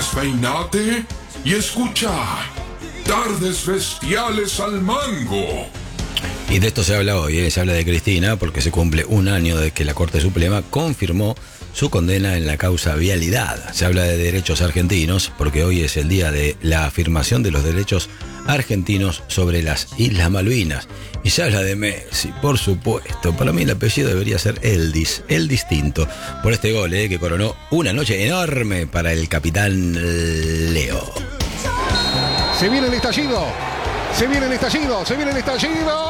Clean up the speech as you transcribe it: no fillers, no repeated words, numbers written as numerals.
Despeinate y escucha Tardes Bestiales al Mango. Y de esto se habla hoy, se habla de Cristina, porque se cumple un año de que la Corte Suprema confirmó su condena en la causa Vialidad. Se habla de derechos argentinos, porque hoy es el día de la afirmación de los derechos argentinos sobre las Islas Malvinas. Y se habla de Messi, por supuesto. Para mí el apellido debería ser Eldis, el distinto, por este gol que coronó una noche enorme para el capitán Leo. Se viene el estallido, se viene el estallido, se viene el estallido.